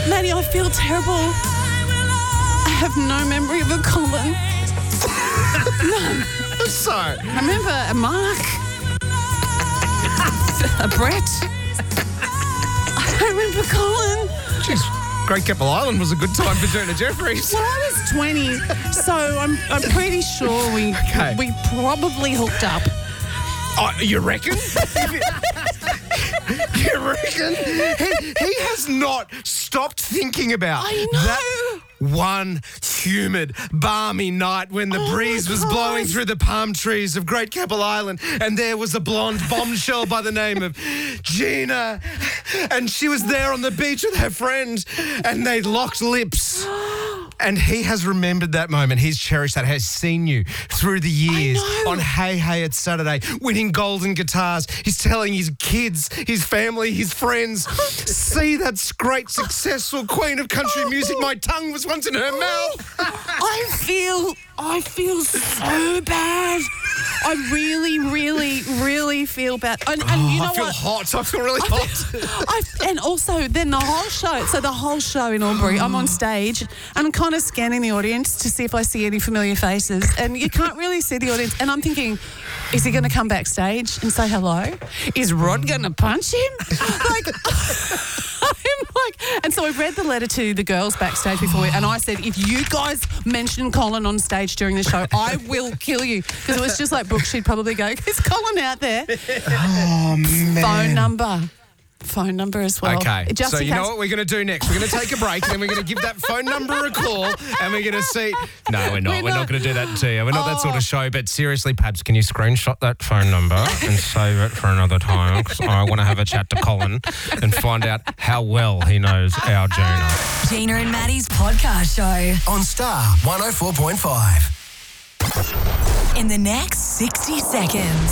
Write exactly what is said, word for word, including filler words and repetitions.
Maddie, I feel terrible. I have no memory of a Colin. None. So, I remember a Mark, a Brett. I don't remember Colin. geez, Great Keppel Island was a good time for Jonah Jeffries. Well, I was twenty, so I'm I'm pretty sure we Okay. we probably hooked up. Oh, you reckon? You reckon? He, he has not stopped thinking about I know. that one humid, balmy night when the Oh breeze my was God. blowing through the palm trees of Great Keppel Island, and there was a blonde bombshell by the name of Gina, and she was there on the beach with her friend, and they locked lips. And he has remembered that moment. He's cherished that. Has seen you through the years know. on Hey Hey It's Saturday, winning golden guitars. He's telling his kids, his family, his friends, see that great, successful queen of country music. My tongue was once in her mouth. I feel, I feel so bad. I really, really, really feel bad. And, and you know I feel what? hot. I feel really hot. I, and also, then the whole show, so the whole show in Albury, I'm on stage and I'm kind of scanning the audience to see if I see any familiar faces. And you can't really see the audience. And I'm thinking, is he going to come backstage and say hello? Is Rod going to punch him? Like, I'm like, and so I read the letter to the girls backstage before, and I said, if you guys mention Colin on stage during the show, I will kill you. Because it was just like Brooke, she'd probably go, is Colin out there? Oh, man. Phone number. Phone number as well. Okay, Just so in you case. know what we're going to do next? We're going to take a break, and then we're going to give that phone number a call, and we're going to see... No, we're not. We're We're, not, not. going to do that to you. We're not that sort Oh. of show, but seriously, Pabs, can you screenshot that phone number and save it for another time? 'Cause I want to have a chat to Colin and find out how well he knows our Jonah. Gina and Maddie's podcast show On Star one oh four point five. in the next sixty seconds.